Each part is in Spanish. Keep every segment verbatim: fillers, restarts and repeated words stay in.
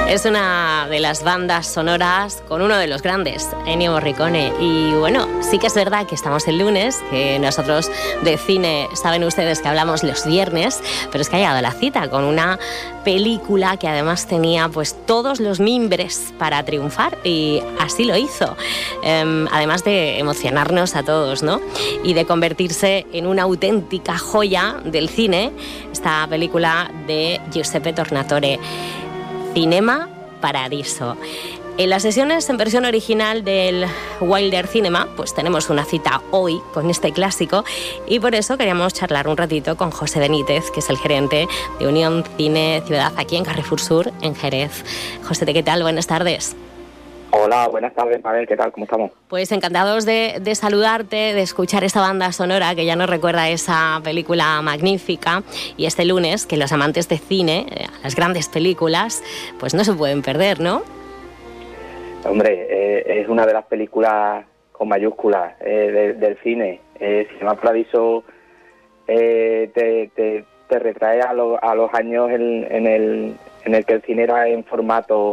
Es una de las bandas sonoras con uno de los grandes, Ennio Morricone. Y bueno, sí que es verdad que estamos el lunes, que nosotros de cine saben ustedes que hablamos los viernes, pero es que ha llegado la cita con una película que además tenía pues todos los mimbres para triunfar, y así lo hizo. Eh, además de emocionarnos a todos, ¿no? Y de convertirse en una auténtica joya del cine, esta película de Giuseppe Tornatore, Cinema Paradiso. En las sesiones en versión original del Wilder Cinema, pues tenemos una cita hoy con este clásico, y por eso queríamos charlar un ratito con José Benítez, que es el gerente de Unión Cine Ciudad aquí en Carrefour Sur, en Jerez. José, ¿qué tal? Buenas tardes. Hola, buenas tardes, Mabel, ¿qué tal? ¿Cómo estamos? Pues encantados de, de saludarte, de escuchar esta banda sonora que ya nos recuerda a esa película magnífica, y este lunes que los amantes de cine, las grandes películas, pues no se pueden perder, ¿no? Hombre, eh, es una de las películas con mayúsculas eh, de, del cine. Eh, Cinema Paradiso eh, te, te, te retrae a, lo, a los años en, en, el, en el que el cine era en formato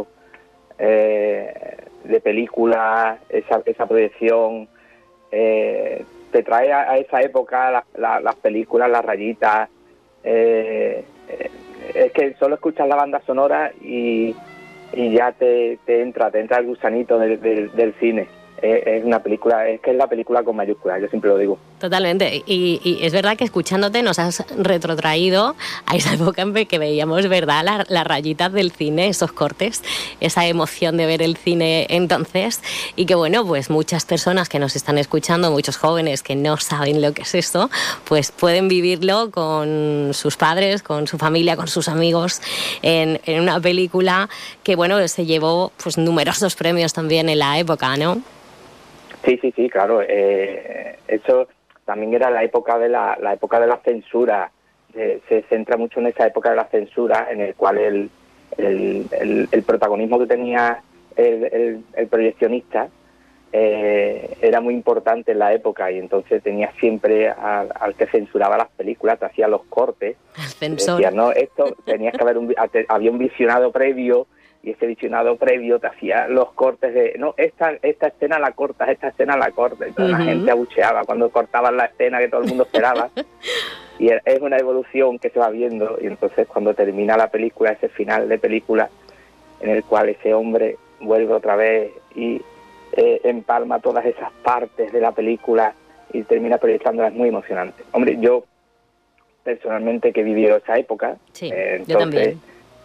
eh, de película, esa, esa proyección, eh, te trae a, a esa época la, la, las películas, las rayitas, eh, eh, es que solo escuchas la banda sonora y, y ya te, te entra, te entra el gusanito del, del, del cine. Es una película, es que es la película con mayúsculas, yo siempre lo digo. Totalmente, y, y es verdad que escuchándote nos has retrotraído a esa época en que veíamos, ¿verdad?, las la rayitas del cine, esos cortes, esa emoción de ver el cine entonces, y que bueno, pues muchas personas que nos están escuchando, muchos jóvenes que no saben lo que es esto, pues pueden vivirlo con sus padres, con su familia, con sus amigos, en, en una película que bueno, se llevó pues numerosos premios también en la época, ¿no? Sí, sí, sí, claro. Eh, eso también era la época de la, la época de la censura. Eh, se centra mucho en esa época de la censura, en el cual el, el, el, el protagonismo que tenía el, el, el proyeccionista eh, era muy importante en la época, y entonces tenía siempre a, al que censuraba las películas, te hacía los cortes. El censor. Decía, no, esto tenías que haber un, había un visionado previo. Y ese visionado previo te hacía los cortes de, no, esta esta escena la cortas, esta escena la cortas. Entonces uh-huh. La gente abucheaba cuando cortaban la escena que todo el mundo esperaba. Y es una evolución que se va viendo. Y entonces cuando termina la película, ese final de película, en el cual ese hombre vuelve otra vez y eh, empalma todas esas partes de la película y termina proyectándolas, muy emocionante. Hombre, yo personalmente que he vivido esa época, sí, eh, entonces... yo también.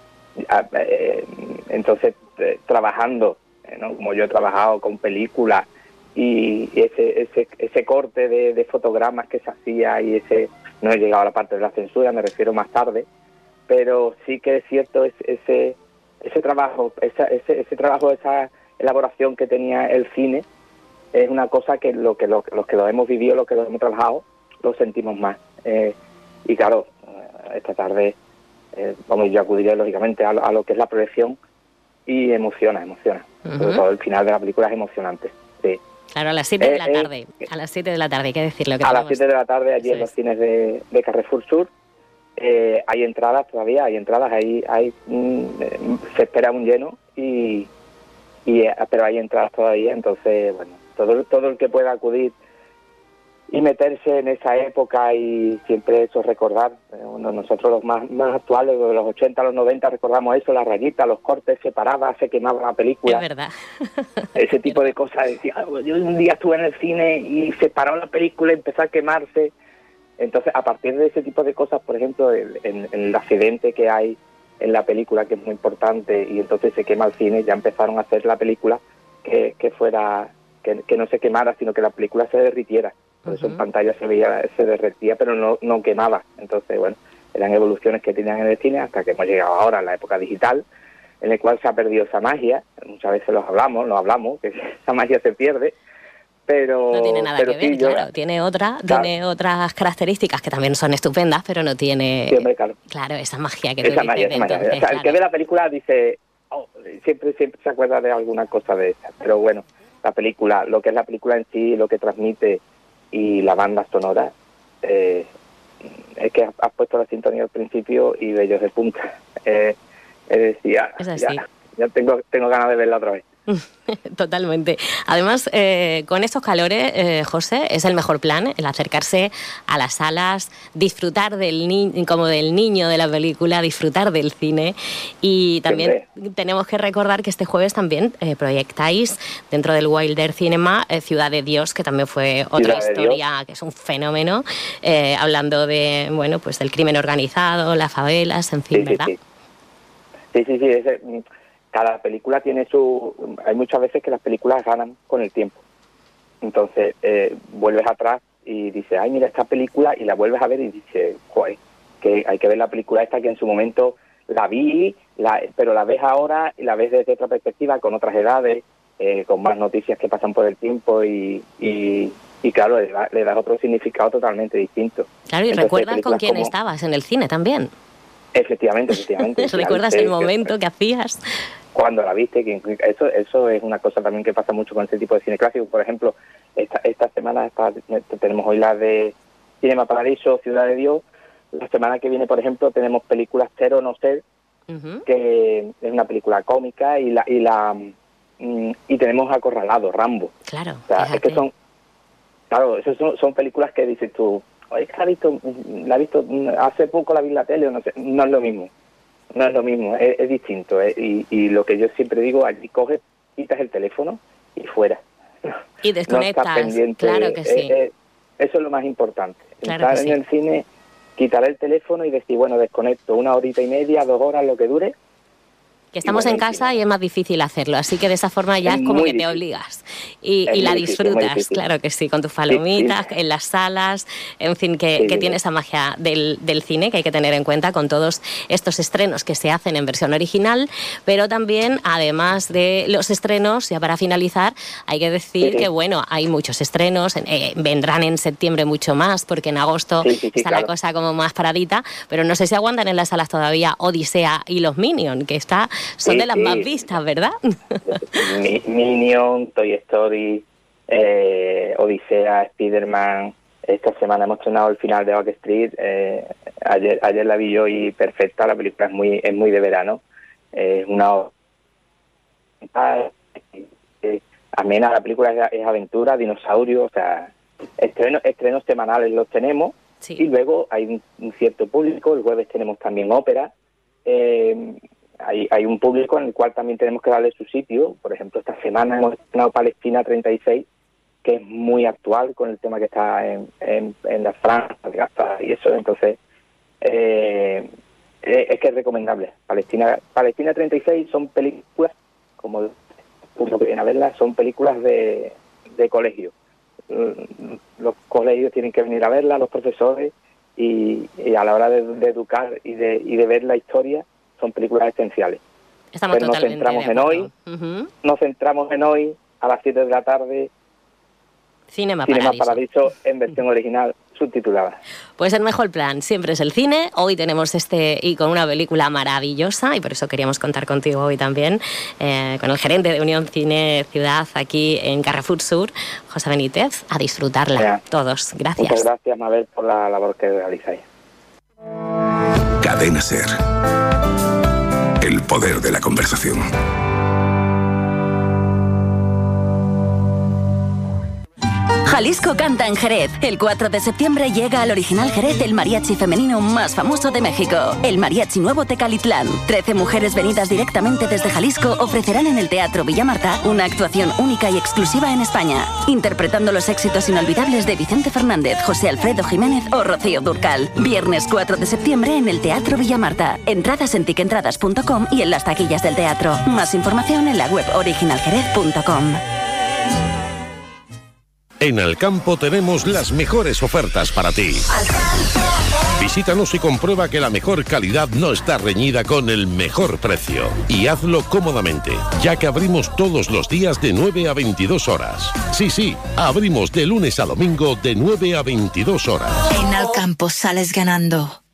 Entonces, eh, trabajando, eh, ¿no? Como yo he trabajado con películas, y ese ese ese corte de, de fotogramas que se hacía, y ese, no he llegado a la parte de la censura, me refiero más tarde, pero sí que es cierto ese ese, ese trabajo, esa, ese ese trabajo, esa elaboración que tenía el cine, es una cosa que lo que lo, los que lo hemos vivido, los que lo hemos trabajado, lo sentimos más. Eh, y claro, esta tarde Eh, vamos, yo acudiré lógicamente a, a lo que es la proyección, y emociona, emociona. Uh-huh. Sobre todo el final de la película es emocionante, sí. Claro, a las siete eh, de la tarde, eh, a las siete de la tarde, hay que decirlo. Que a las siete de la tarde, allí sí, en los cines de, de Carrefour Sur, eh, hay entradas todavía, hay entradas, hay, hay mm, se espera un lleno, y, y pero hay entradas todavía, entonces, bueno, todo, todo el que pueda acudir y meterse en esa época, y siempre eso recordar, bueno, nosotros los más, más actuales, de los ochenta a los noventa, recordamos eso, las rayitas, los cortes, se paraba, se quemaba la película. Es verdad. Ese tipo de cosas, decía, yo un día estuve en el cine y se paró la película y empezó a quemarse. Entonces, a partir de ese tipo de cosas, por ejemplo, el, en, en el accidente que hay en la película, que es muy importante, y entonces se quema el cine, ya empezaron a hacer la película que, que fuera, que, que no se quemara, sino que la película se derritiera. Por eso uh-huh. en pantalla se veía, se derretía, pero no, no quemaba. Entonces, bueno, eran evoluciones que tenían en el cine, hasta que hemos llegado ahora a la época digital, en la cual se ha perdido esa magia. Muchas veces los hablamos, no hablamos, que esa magia se pierde, pero... No tiene nada pero que ver, sí, yo, claro, tiene, otra, claro. tiene otras características que también son estupendas, pero no tiene, sí, hombre, claro. claro, esa magia que tú esa dices magia, de esa magia. entonces, O sea, claro. el que ve la película dice, oh, siempre, siempre se acuerda de alguna cosa de esa, pero bueno, la película, lo que es la película en sí, lo que transmite, y la banda sonora, eh, es que has puesto la sintonía al principio y bellos de punta. Eh, eh, decía, es así. Ya, ya tengo, tengo ganas de verla otra vez. Totalmente. Además, eh, con estos calores, eh, José, es el mejor plan el acercarse a las salas, disfrutar del ni- como del niño de la película, disfrutar del cine. Y también Siempre. tenemos que recordar que este jueves también eh, proyectáis dentro del Wilder Cinema eh, Ciudad de Dios, que también fue otra Ciudad historia que es un fenómeno, eh, hablando de bueno pues del crimen organizado, las favelas, en fin, sí, ¿verdad? Sí, sí, sí, sí, sí ese, cada película tiene su... Hay muchas veces que las películas ganan con el tiempo. Entonces, eh, vuelves atrás y dices, ay, mira esta película, y la vuelves a ver y dices, joder, que hay que ver la película esta que en su momento la vi, la, pero la ves ahora y la ves desde otra perspectiva, con otras edades, eh, con más noticias que pasan por el tiempo y, y, y claro, le, da, le das otro significado totalmente distinto. Claro, y Entonces, recuerdas con quién como... estabas en el cine también. Efectivamente, efectivamente. ¿Recuerdas el momento que, que hacías? Cuando la viste, que eso eso es una cosa también que pasa mucho con este tipo de cine clásico. Por ejemplo, esta esta semana esta, tenemos hoy la de Cinema Paradiso, Ciudad de Dios. La semana que viene, por ejemplo, tenemos películas Ser o No Ser, uh-huh. que es una película cómica, y la y la y tenemos Acorralado, Rambo. Claro. O sea, es que son, claro, esas son, son películas que dices tú, oye, la he visto, la he visto hace poco, la vi en la tele, o no sé, no es lo mismo. No es lo mismo, es, es distinto. ¿eh? Y, y lo que yo siempre digo, allí coges, quitas el teléfono y fuera. Y desconectas, no pendiente, claro que sí. Eh, eh, eso es lo más importante. Claro Estar que en sí. el cine, quitar el teléfono y decir, bueno, desconecto una horita y media, dos horas, lo que dure. Que estamos en casa y es más difícil hacerlo, así que de esa forma ya es, es como que difícil. Te obligas y, y la difícil, disfrutas, claro que sí, con tus palomitas, sí, sí. en las salas, en fin, que, sí, que sí. tiene esa magia del, del cine que hay que tener en cuenta con todos estos estrenos que se hacen en versión original, pero también, además de los estrenos, ya para finalizar, hay que decir sí, sí. que, bueno, hay muchos estrenos, eh, vendrán en septiembre mucho más, porque en agosto sí, sí, sí, está claro. la cosa como más paradita, pero no sé si aguantan en las salas todavía Odisea y los Minions, que está... Son sí, de las sí. más vistas, ¿verdad? Minion, Toy Story, eh, Odisea, Spider-Man. Esta semana hemos estrenado el final de Backstreet. Eh, ayer ayer la vi yo y perfecta. La película es muy es muy de verano. Es eh, una eh, amena. La película es, es aventura, dinosaurio. O sea, estrenos, estrenos semanales los tenemos. Sí. Y luego hay un, un cierto público. El jueves tenemos también ópera. Eh, Hay, hay un público en el cual también tenemos que darle su sitio. Por ejemplo, esta semana hemos estrenado Palestina treinta y seis, que es muy actual con el tema que está en, en, en la franja de Gaza y eso. Entonces, eh, es que es recomendable. Palestina Palestina treinta y seis son películas, como uno que viene a verlas, son películas de, de colegio. Los colegios tienen que venir a verlas, los profesores, y, y a la hora de, de educar y de, y de ver la historia, son películas esenciales. Estamos Pero nos centramos en hoy, uh-huh. nos centramos en hoy, a las siete de la tarde, Cinema, Cinema Paradiso. Paradiso en versión original, subtitulada. Pues el mejor plan siempre es el cine. Hoy tenemos este y con una película maravillosa, y por eso queríamos contar contigo hoy también, eh, con el gerente de Unión Cine Ciudad aquí en Carrefour Sur, José Benítez, a disfrutarla. Ya. Todos. Gracias. Muchas gracias, Mabel, por la labor que realizáis. Cadena Ser. El poder de la conversación. Jalisco canta en Jerez. El cuatro de septiembre llega al Original Jerez el mariachi femenino más famoso de México, el Mariachi Nuevo Tecalitlán. Trece mujeres venidas directamente desde Jalisco ofrecerán en el Teatro Villa Marta una actuación única y exclusiva en España, interpretando los éxitos inolvidables de Vicente Fernández, José Alfredo Jiménez o Rocío Dúrcal. Viernes cuatro de septiembre en el Teatro Villa Marta. Entradas en tiquentradas punto com y en las taquillas del teatro. Más información en la web original jerez punto com. En Alcampo tenemos las mejores ofertas para ti. Visítanos y comprueba que la mejor calidad no está reñida con el mejor precio. Y hazlo cómodamente, ya que abrimos todos los días de nueve a veintidós horas. Sí, sí, abrimos de lunes a domingo de nueve a veintidós horas. En Alcampo sales ganando.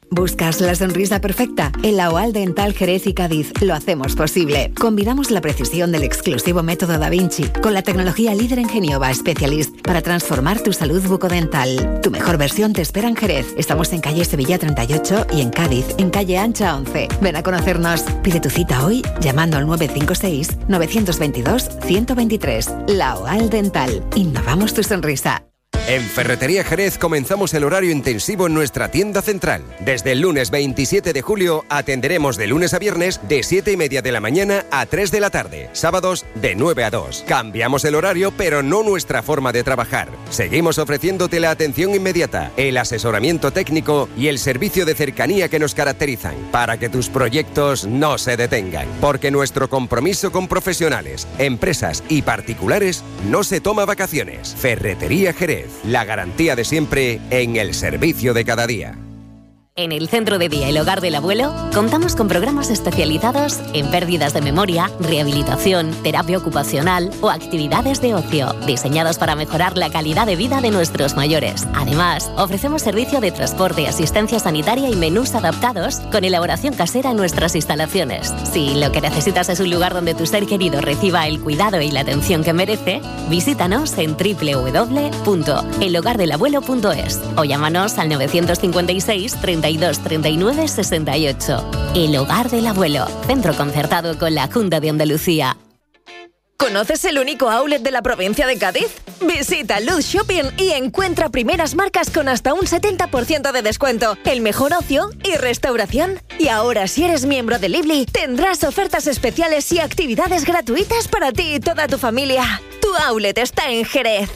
¿Buscas la sonrisa perfecta? En la OAL Dental Jerez y Cádiz lo hacemos posible. Combinamos la precisión del exclusivo método Da Vinci con la tecnología líder en Geniova Specialist para transformar tu salud bucodental. Tu mejor versión te espera en Jerez. Estamos en calle Sevilla treinta y ocho y en Cádiz, en calle Ancha once. Ven a conocernos. Pide tu cita hoy llamando al nueve cinco seis, nueve dos dos, uno cero dos tres. La OAL Dental. Innovamos tu sonrisa. En Ferretería Jerez comenzamos el horario intensivo en nuestra tienda central. Desde el lunes veintisiete de julio atenderemos de lunes a viernes de siete y media de la mañana a tres de la tarde. Sábados de nueve a dos. Cambiamos el horario, pero no nuestra forma de trabajar. Seguimos ofreciéndote la atención inmediata, el asesoramiento técnico y el servicio de cercanía que nos caracterizan, para que tus proyectos no se detengan. Porque nuestro compromiso con profesionales, empresas y particulares no se toma vacaciones. Ferretería Jerez. La garantía de siempre en el servicio de cada día. En el Centro de Día El Hogar del Abuelo contamos con programas especializados en pérdidas de memoria, rehabilitación, terapia ocupacional o actividades de ocio, diseñados para mejorar la calidad de vida de nuestros mayores. Además, ofrecemos servicio de transporte, asistencia sanitaria y menús adaptados con elaboración casera en nuestras instalaciones. Si lo que necesitas es un lugar donde tu ser querido reciba el cuidado y la atención que merece, visítanos en doble u doble u doble u punto el hogar del abuelo punto es o llámanos al novecientos cincuenta y seis, treinta y dos, treinta y nueve, sesenta y ocho. El Hogar del Abuelo, centro concertado con la Junta de Andalucía. ¿Conoces el único outlet de la provincia de Cádiz? Visita Luz Shopping y encuentra primeras marcas con hasta un setenta por ciento de descuento, el mejor ocio y restauración. Y ahora, si eres miembro de Lively, tendrás ofertas especiales y actividades gratuitas para ti y toda tu familia. Tu outlet está en Jerez.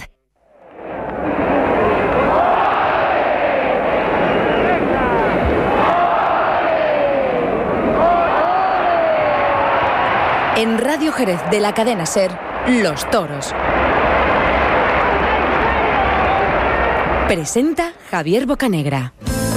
En Radio Jerez de la cadena SER, Los Toros. Presenta Javier Bocanegra.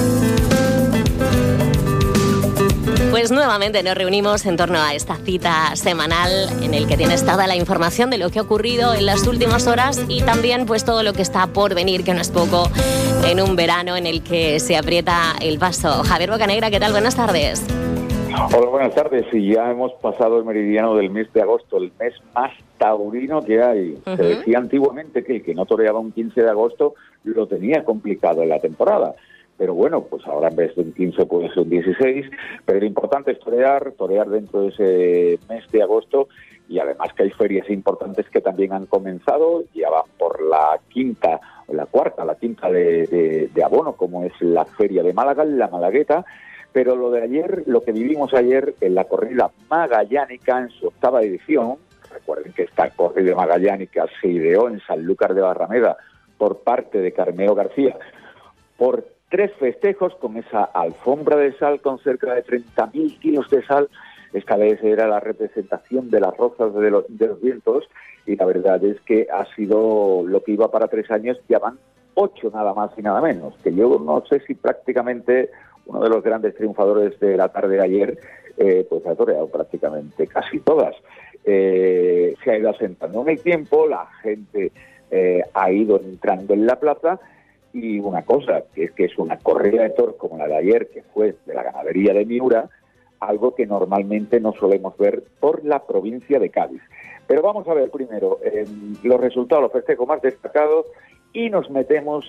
Pues nuevamente nos reunimos en torno a esta cita semanal en el que tienes toda la información de lo que ha ocurrido en las últimas horas y también pues todo lo que está por venir, que no es poco, en un verano en el que se aprieta el paso. Javier Bocanegra, ¿qué tal? Buenas tardes. Hola, buenas tardes. Y ya hemos pasado el meridiano del mes de agosto, el mes más taurino que hay. Uh-huh. Se decía antiguamente que el que no toreaba un quince de agosto lo tenía complicado en la temporada. Pero bueno, pues ahora en vez de un quince puede ser un dieciséis. Pero lo importante es torear, torear dentro de ese mes de agosto. Y además que hay ferias importantes que también han comenzado. Ya van por la quinta, o la cuarta, la quinta de, de, de abono, como es la Feria de Málaga, la Malagueta. Pero lo de ayer, lo que vivimos ayer en la corrida magallánica en su octava edición, recuerden que esta corrida magallánica se ideó en Sanlúcar de Barrameda por parte de Carmelo García, por tres festejos con esa alfombra de sal con cerca de treinta mil kilos de sal. Esta vez era la representación de las rozas de los, de los vientos y la verdad es que ha sido lo que iba para tres años, ya van ocho nada más y nada menos, que yo no sé si prácticamente uno de los grandes triunfadores de la tarde de ayer, eh, pues ha toreado prácticamente casi todas. Eh, se ha ido asentando en el tiempo, la gente eh, ha ido entrando en la plaza y una cosa, que es que es una corrida de toros como la de ayer, que fue de la ganadería de Miura, algo que normalmente no solemos ver por la provincia de Cádiz. Pero vamos a ver primero eh, los resultados, los festejos más destacados y nos metemos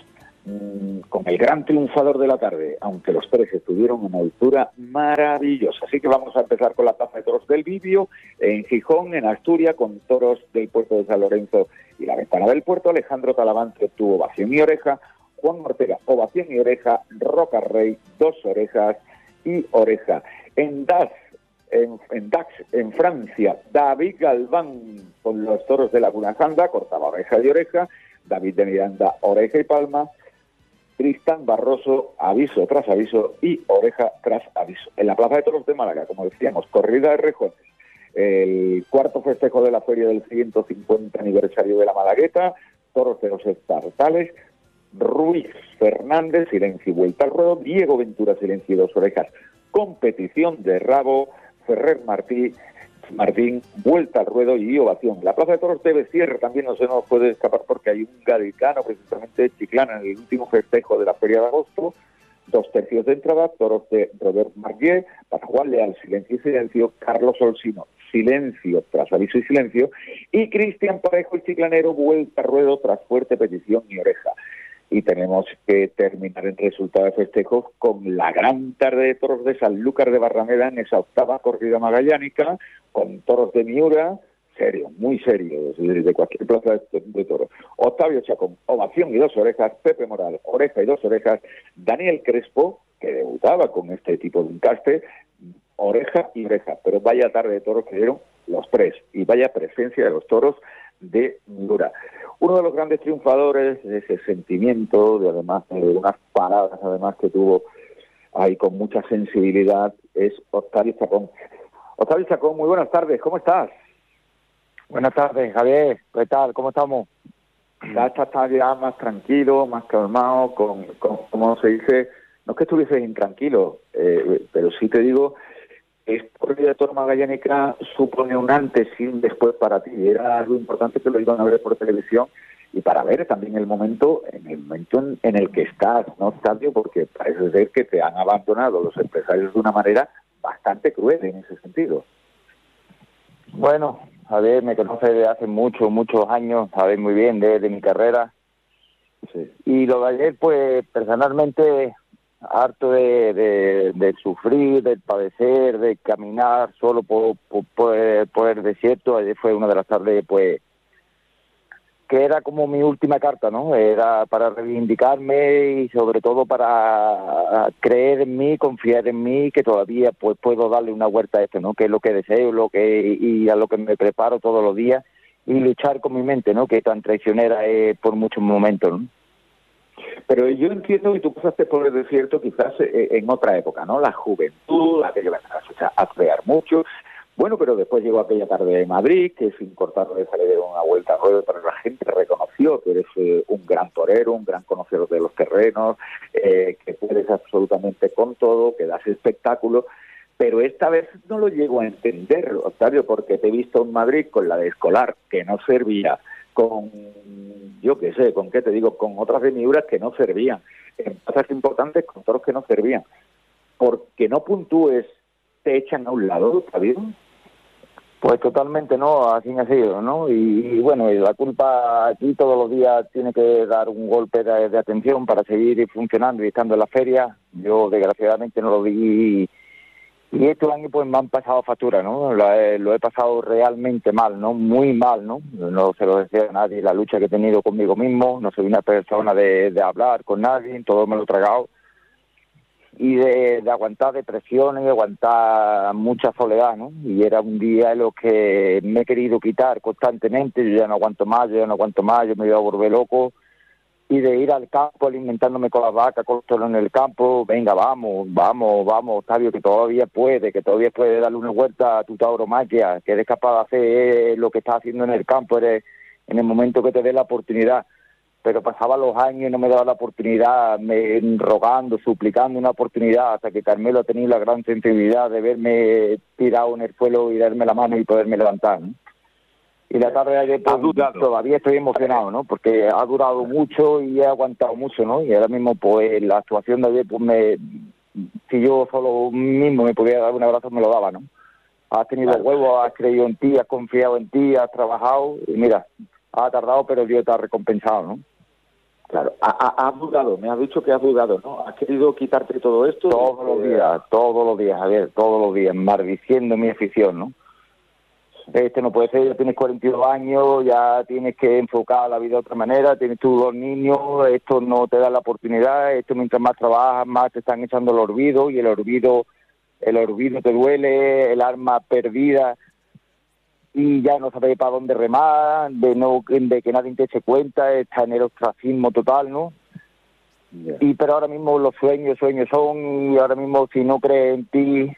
con el gran triunfador de la tarde, aunque los tres estuvieron en una altura maravillosa. Así que vamos a empezar con la Plaza de Toros del Bibio, en Gijón, en Asturias, con toros del puerto de San Lorenzo y la Ventana del Puerto. Alejandro Talavante tuvo ovación y oreja, Juan Ortega, ovación y oreja, Roca Rey, dos orejas y oreja. En Dax, en, en Dax, en Francia, David Galván con los toros de Laguna Janda, cortaba oreja y oreja, David de Miranda, oreja y palma, Tristán Barroso, aviso tras aviso y oreja tras aviso. En la Plaza de Toros de Málaga, como decíamos, corrida de rejones, el cuarto festejo de la feria del ciento cincuenta aniversario de la Malagueta, toros de los estartales, Ruiz Fernández, silencio y vuelta al ruedo, Diego Ventura, silencio y dos orejas, competición de rabo, Ferrer Martí, Martín, vuelta al ruedo y ovación. La Plaza de Toros de Besierra también no se nos puede escapar porque hay un gaditano, precisamente Chiclana, en el último festejo de la Feria de Agosto, Dos tercios de entrada, toros de Robert Marguer, para Juan Leal, Silencio y Silencio, Carlos Olsino, Silencio tras aviso y silencio, y Cristian Parejo, el chiclanero, Vuelta a ruedo tras fuerte petición y oreja. Y tenemos que terminar en resultado de festejos con la gran tarde de toros de Sanlúcar de Barrameda en esa octava corrida magallánica, con toros de Miura, serio, muy serio, de cualquier plaza de, de toros. Octavio Chacón, ovación y dos orejas, Pepe Moral, oreja y dos orejas, Daniel Crespo, que debutaba con este tipo de encaste, oreja y oreja, pero vaya tarde de toros que dieron los tres, y vaya presencia de los toros de Miura. Uno de los grandes triunfadores de ese sentimiento, de además de unas paradas además que tuvo ahí con mucha sensibilidad, es Octavio Chacón. Octavio Chacón, muy buenas tardes, ¿cómo estás? Buenas tardes, Javier, ¿qué tal? ¿Cómo estamos? Ya estás ya más tranquilo, más calmado, con, con como se dice, no es que estuvieses intranquilo, eh, pero sí te digo, esta corrida de toro magallánica supone un antes y un después para ti. Era algo importante que lo iban a ver por televisión y para ver también el momento, en el momento en, en el que estás, ¿no, Octavio? Porque parece ser que te han abandonado los empresarios de una manera bastante cruel en ese sentido. Bueno, a ver, me conoce desde hace muchos, muchos años, sabes muy bien de, de mi carrera. Sí. Y lo de ayer, pues, personalmente, harto de, de, de sufrir, de padecer, de caminar solo por, por, por, por el desierto. Ayer fue una de las tardes, pues, que era como mi última carta, ¿no? Era para reivindicarme y sobre todo para creer en mí, confiar en mí, que todavía pues puedo darle una vuelta a esto, ¿no? Que es lo que deseo, lo que y a lo que me preparo todos los días y luchar con mi mente, ¿no? Que tan traicionera es por muchos momentos, ¿no? Pero yo entiendo que tú pasaste por el desierto quizás eh, en otra época, ¿no? La juventud, aquello que a crear mucho. Bueno, pero después llegó aquella tarde de Madrid, que sin cortar de salir una vuelta a ruedo, pero la gente reconoció que eres eh, un gran torero, un gran conocedor de los terrenos, eh, que puedes absolutamente con todo, que das espectáculo, pero esta vez no lo llego a entender, Octavio, porque te he visto en Madrid con la de Escolar, que no servía, con, yo qué sé, con qué te digo, con otras de Miura que no servían, en plazas importantes con toros que no servían. Porque no puntúes, te echan a un lado, Octavio. Pues totalmente no, así ha sido, ¿no? Y, y bueno, y la culpa aquí todos los días tiene que dar un golpe de, de atención para seguir funcionando y estando en la feria. Yo desgraciadamente no lo vi y estos años pues me han pasado factura, ¿no? Lo he, lo he pasado realmente mal, ¿no? Muy mal, ¿no? No se lo decía a nadie, la lucha que he tenido conmigo mismo, no soy una persona de, de hablar con nadie, todo me lo he tragado. Y de, de aguantar depresiones, de aguantar mucha soledad, ¿no? Y era un día en lo que me he querido quitar constantemente, yo ya no aguanto más, yo ya no aguanto más, yo me iba a volver loco, y de ir al campo alimentándome con las vacas, con todo en el campo, venga, vamos, vamos, vamos, Octavio, que todavía puede, que todavía puede darle una vuelta a tu tauromaquia, que eres capaz de hacer lo que estás haciendo en el campo, eres en el momento que te dé la oportunidad. Pero pasaban los años y no me daba la oportunidad, me rogando, suplicando una oportunidad, hasta que Carmelo ha tenido la gran sensibilidad de verme tirado en el suelo y darme la mano y poderme levantar, ¿no? Y la tarde de ayer pues, todavía estoy emocionado, ¿no? Porque ha durado mucho y he aguantado mucho, ¿no? Y ahora mismo, pues, la actuación de ayer, pues, me, si yo solo mismo me pudiera dar un abrazo, me lo daba, ¿no? Has tenido claro. huevos, has creído en ti, has confiado en ti, has trabajado, y mira, ha tardado, pero Dios te ha recompensado, ¿no? Claro, has dudado, me has dicho que has dudado, ¿no? ¿Has querido quitarte todo esto? Todos los días, todos los días, Javier, todos los días, maldiciendo mi afición, ¿no? Este no puede ser, ya tienes cuarenta y dos años, ya tienes que enfocar la vida de otra manera, tienes tus dos niños, esto no te da la oportunidad, esto mientras más trabajas, más te están echando el olvido, y el olvido, el olvido te duele, el alma perdida, y ya no sabes para dónde remar, de no de que nadie te eche cuenta, está en el ostracismo total, ¿no? Yeah. Y pero ahora mismo los sueños, sueños son, y ahora mismo si no crees en ti,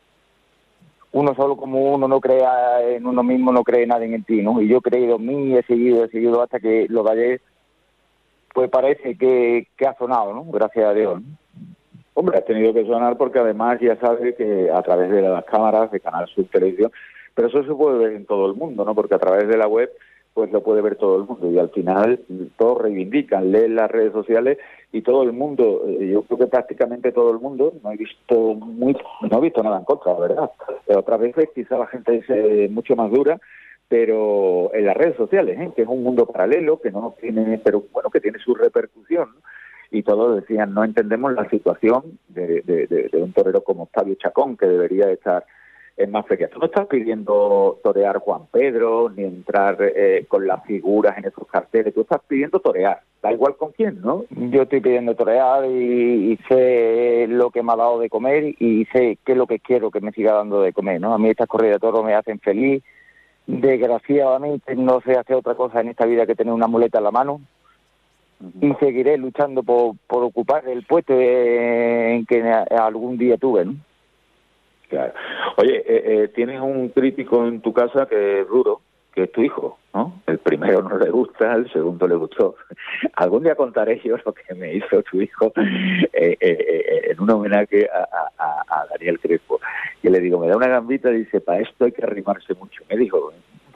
uno solo como uno no crea en uno mismo, no cree nadie en ti, ¿no? Y yo he creído en mí, he seguido, he seguido hasta que lo de ayer, pues parece que, que ha sonado, ¿no? Gracias a Dios, ¿no? Hombre, ha tenido que sonar porque además ya sabes que a través de las cámaras de Canal Sur Televisión, pero eso se puede ver en todo el mundo, ¿no? Porque a través de la web, pues lo puede ver todo el mundo. Y al final todos reivindican, leen las redes sociales y todo el mundo, yo creo que prácticamente todo el mundo, no he visto muy, no he visto nada en contra, la verdad. Pero otras veces quizá la gente es mucho más dura, pero en las redes sociales, ¿eh? Que es un mundo paralelo, que no tiene, pero bueno, que tiene su repercusión, ¿no? Y todos decían, no entendemos la situación de, de, de, de un torero como Octavio Chacón, que debería estar en más ferias. Tú no estás pidiendo torear Juan Pedro, ni entrar eh, con las figuras en esos carteles, tú estás pidiendo torear, da igual con quién, ¿no? Yo estoy pidiendo torear y, y sé lo que me ha dado de comer y sé qué es lo que quiero que me siga dando de comer, ¿no? A mí estas corridas de toros me hacen feliz. Desgraciadamente no sé hacer otra cosa en esta vida que tener una muleta en la mano. Y seguiré luchando por, por ocupar el puesto en que algún día tuve, ¿no? Claro. Oye, eh, eh, tienes un crítico en tu casa que es duro, que es tu hijo, ¿no? El primero no le gusta, el segundo le gustó. Algún día contaré yo lo que me hizo tu hijo eh, eh, eh, en un homenaje a, a, a Daniel Crespo. Y le digo, me da una gambita y dice, para esto hay que arrimarse mucho. Me dijo,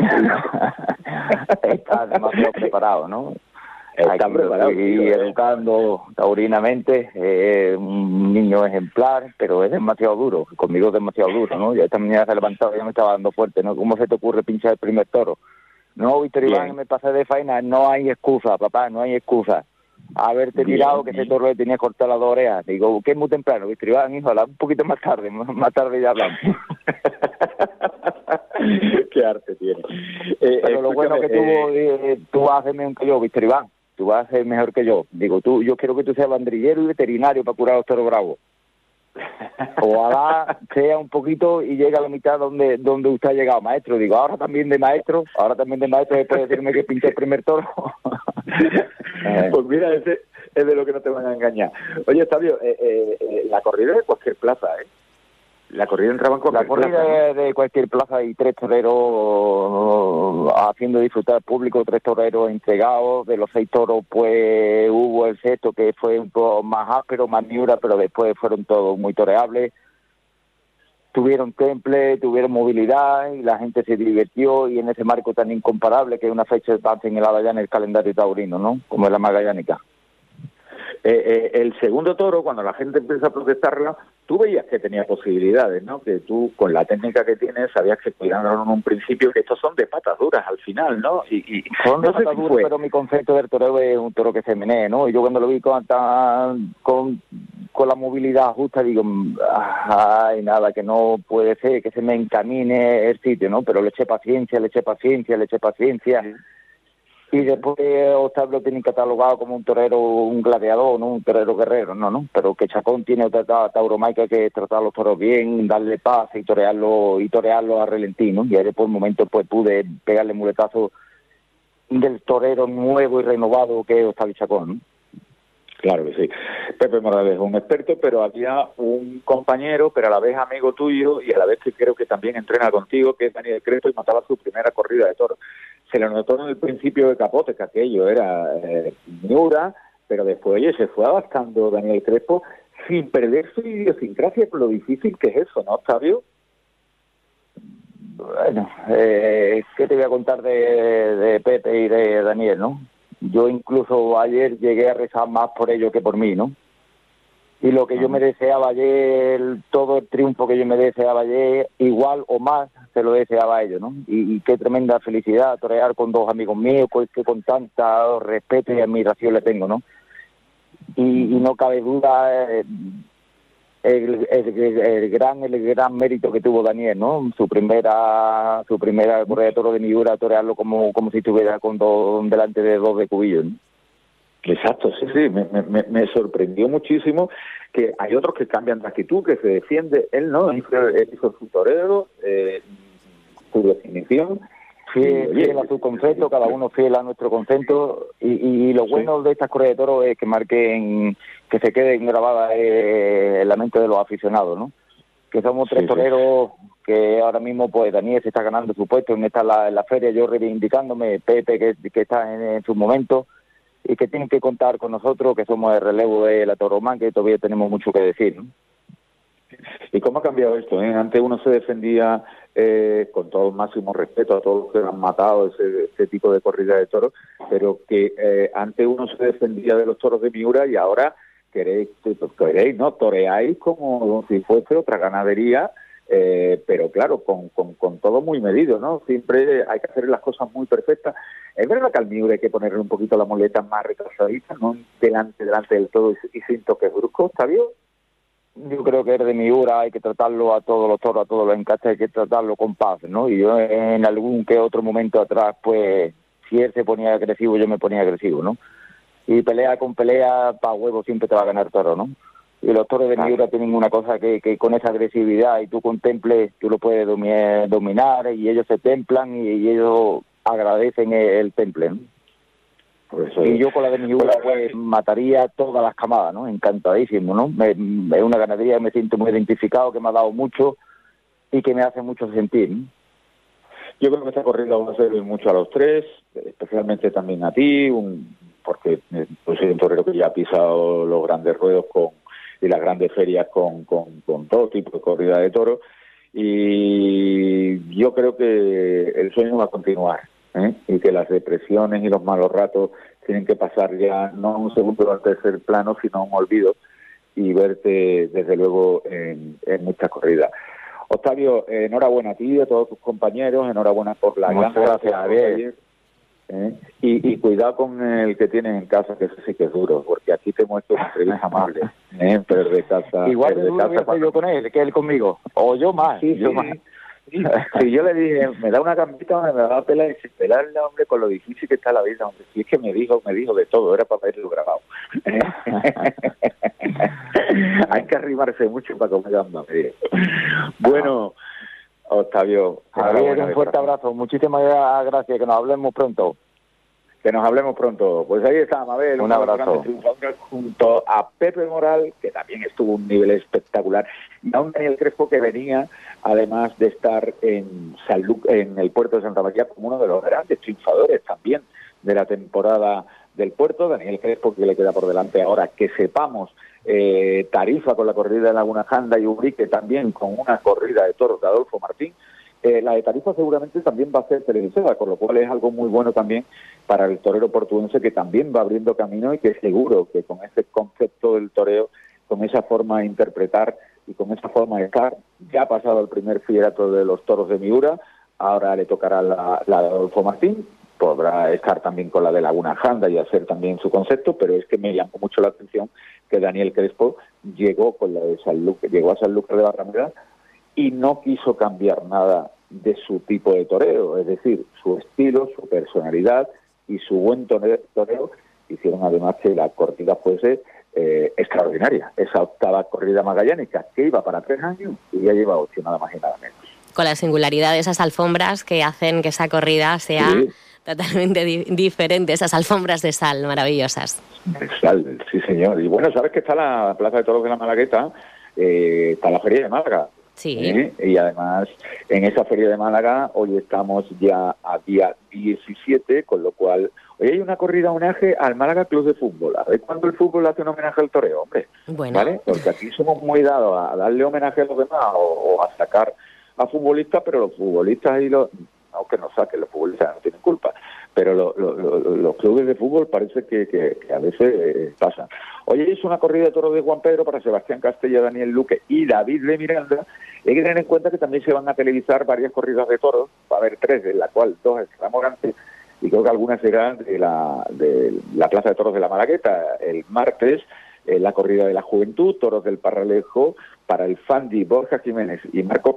está demasiado preparado, ¿no? Está preparado. Y educando taurinamente, eh, un niño ejemplar, pero es demasiado duro, conmigo es demasiado duro, ¿no? Ya esta mañana se ha levantado y ya me estaba dando fuerte, ¿no? ¿Cómo se te ocurre pinchar el primer toro? No, Víctor Iván, me pasé de faena, no hay excusa, papá, no hay excusa. Haberte bien, tirado, bien. Que ese toro le tenía cortar las dos orejas. Digo, que es muy temprano, Víctor Iván, hijo, habla un poquito más tarde, más tarde ya hablamos. Qué arte tiene. Eh, pero lo bueno que tuvo, eh, tú vas a hacer mejor que yo, Víctor Iván. Tú vas a ser mejor que yo. Digo, tú, yo quiero que tú seas bandrillero y veterinario para curar a los toros bravos. Ojalá sea un poquito y llegue a la mitad donde donde usted ha llegado, maestro. Digo, ahora también de maestro, ahora también de maestro, después de decirme que pinché el primer toro. Pues mira, ese es de lo que no te van a engañar. Oye, Octavio, eh, eh, eh, la corrida de cualquier plaza, ¿eh? La corrida entraba en cualquier La corrida plaza, de, de cualquier plaza y tres toreros haciendo disfrutar al público, tres toreros entregados. De los seis toros, pues hubo el sexto que fue un poco más áspero, más miura, pero después fueron todos muy toreables. Tuvieron temple, tuvieron movilidad y la gente se divirtió, y en ese marco tan incomparable que es una fecha tan señalada ya en el calendario taurino, ¿no? Como es la magallánica. Eh, eh, el segundo toro, cuando la gente empieza a protestarla, tú veías que tenía posibilidades, ¿no? Que tú, con la técnica que tienes, sabías que cuidaron en un principio que estos son de patas duras al final, ¿no? Y, y son de no sé patas si duras, fue. Pero mi concepto del toreo es un toro que se menee, ¿no? Y yo cuando lo vi con, tan, con, con la movilidad justa, digo, ay, nada, que no puede ser, que se me encamine el sitio, ¿no? Pero le eché paciencia, le eché paciencia, le eché paciencia. Sí. Y después Octavio lo tienen catalogado como un torero, un gladiador, no un torero guerrero, no, no. Pero que Chacón tiene otra tauromaquia, que tratar a los toros bien, darle paz y torearlo y torearlo a relentí, ¿no? Y ahí por un momento pues pude pegarle muletazo del torero nuevo y renovado que es Octavio Chacón, ¿no? Claro que sí. Pepe Morales, un experto, pero había un compañero, pero a la vez amigo tuyo y a la vez que creo que también entrena contigo, que es Daniel Crespo, y mataba su primera corrida de toros. Se le notó en el principio de capote que aquello era eh, miura, pero después, oye, se fue adaptando Daniel Crespo sin perder su idiosincrasia, por lo difícil que es eso, ¿no, Octavio? Bueno, eh, ¿qué te voy a contar de, de Pepe y de Daniel, no? Yo incluso ayer llegué a rezar más por ellos que por mí, ¿no? Y lo que yo me deseaba ayer, todo el triunfo que yo me deseaba ayer, igual o más, se lo deseaba a ellos, ¿no? Y, y qué tremenda felicidad torear con dos amigos míos, que con tanta respeto y admiración le tengo, ¿no? Y, y no cabe duda eh, el, el, el, el gran el gran mérito que tuvo Daniel, ¿no? Su primera su primera correa de toro de Miura, torearlo como como si estuviera con dos, delante de dos de cubillos, ¿no? Exacto, sí, sí, me, me, me sorprendió muchísimo que hay otros que cambian de actitud, que se defiende, él no, él hizo su torero, eh, su definición. Fiel, fiel a su concepto, cada uno fiel a nuestro concepto, y, y lo bueno sí. de estas correas de toros es que marquen, que se queden grabadas eh, en la mente de los aficionados, ¿no? Que somos tres sí, toreros sí. que ahora mismo, pues Daniel se está ganando su puesto, en esta la, en la feria, yo reivindicándome, Pepe que, que está en, en su momento, y que tienen que contar con nosotros, que somos el relevo de la tauromaquia, que todavía tenemos mucho que decir, ¿no? ¿Y cómo ha cambiado esto? Eh? Antes uno se defendía eh, con todo el máximo respeto a todos los que han matado ese, ese tipo de corrida de toros, pero que eh, antes uno se defendía de los toros de Miura y ahora queréis, queréis ¿no? Toreáis como si fuese otra ganadería, eh, pero claro, con, con, con todo muy medido, ¿no? Siempre hay que hacer las cosas muy perfectas. Es verdad que al Miura hay que ponerle un poquito la muleta más retrasadita, no delante, delante del todo y, y sin toques bruscos, ¿está bien? Yo creo que el de Miura hay que tratarlo a todos los toros, a todos los encastes, hay que tratarlo con paz, ¿no? Y yo en algún que otro momento atrás, pues, si él se ponía agresivo, yo me ponía agresivo, ¿no? Y pelea con pelea, pa' huevo siempre te va a ganar toro, ¿no? Y los toros de Miura tienen una cosa que, que con esa agresividad y tú contemples, tú lo puedes domi- dominar y ellos se templan y, y ellos agradecen el, el temple, ¿no? Y yo con la de Miura pues mataría todas las camadas, ¿no? Encantadísimo, ¿no? Me, me, es una ganadería que me siento muy identificado, que me ha dado mucho y que me hace mucho sentir, ¿no? Yo creo que esta corrida va a servir mucho a los tres, especialmente también a ti, un, porque pues, soy un torero que ya ha pisado los grandes ruedos con y las grandes ferias con, con, con todo tipo de corrida de toros, y yo creo que el sueño va a continuar. ¿Eh? Y que las depresiones y los malos ratos tienen que pasar ya no a un segundo o al tercer plano, sino a un olvido, y verte desde luego en, en muchas corridas. Octavio, eh, enhorabuena a ti y a todos tus compañeros, enhorabuena por la Muchas gran gracias, ayer. ¿Eh? Y, y cuidado con el que tienes en casa, que ese sí que es duro, porque aquí te muestro una entrevista amable, ¿eh? Pero de casa, igual de de duro casa voy a yo con él, que él conmigo, o yo más, sí, yo sí, más. Sí. Si yo le dije, me da una gambita, me va a pelar y sin pelarle, hombre, con lo difícil que está la vida, hombre. Si es que me dijo, me dijo de todo, era para verlo grabado. Hay que arrimarse mucho para comer gamba. Bueno, Octavio, a ver, un fuerte abrazo, muchísimas gracias, que nos hablemos pronto. Que nos hablemos pronto. Pues ahí está, Mabel. Un abrazo. Junto a Pepe Moral, que también estuvo a un nivel espectacular, y a un Daniel Crespo que venía, además de estar en San Lu- en el puerto de Santa María, como uno de los grandes triunfadores también de la temporada del puerto. Daniel Crespo, que le queda por delante ahora, que sepamos, eh, Tarifa con la corrida de Laguna Janda y Ubrique también con una corrida de toros de Adolfo Martín. Eh, la de Tarifa seguramente también va a ser televisada, con lo cual es algo muy bueno también para el torero portuense, que también va abriendo camino y que seguro que con ese concepto del toreo, con esa forma de interpretar y con esa forma de estar, ya ha pasado el primer fierato de los toros de Miura, ahora le tocará la, la de Adolfo Martín, podrá estar también con la de Laguna Janda y hacer también su concepto, pero es que me llamó mucho la atención que Daniel Crespo llegó con la de Sanlúcar, llegó a Sanlúcar de Barrameda y no quiso cambiar nada de su tipo de toreo, es decir, su estilo, su personalidad y su buen toreo hicieron además que la corrida fuese eh, extraordinaria. Esa octava corrida magallánica que iba para tres años y ya lleva ocho, nada más y nada menos. Con la singularidad de esas alfombras que hacen que esa corrida sea sí. totalmente di- diferente, esas alfombras de sal maravillosas. De sal, sí señor. Y bueno, sabes que está la Plaza de Toros de la Malagueta, eh, está la Feria de Málaga. Sí. ¿Eh? Y además, en esa Feria de Málaga, hoy estamos ya a día diecisiete, con lo cual, hoy hay una corrida homenaje al Málaga Club de Fútbol. A ver cuándo el fútbol hace un homenaje al toreo, hombre. Bueno. ¿Vale? Porque aquí somos muy dados a darle homenaje a los demás o, o a sacar a futbolistas, pero los futbolistas y los... aunque no saquen, los futbolistas no tienen culpa, pero lo, lo, lo, los clubes de fútbol parece que, que, que a veces eh, pasan. Hoy hizo una corrida de toros de Juan Pedro para Sebastián Castella, Daniel Luque y David de Miranda. Y hay que tener en cuenta que también se van a televisar varias corridas de toros, va a haber tres, de la cual dos estarán Morante, y creo que algunas serán de la, de la Plaza de Toros de la Malagueta. El martes, eh, la corrida de la Juventud, toros del Parralejo, para el Fandi, Borja Jiménez y Marco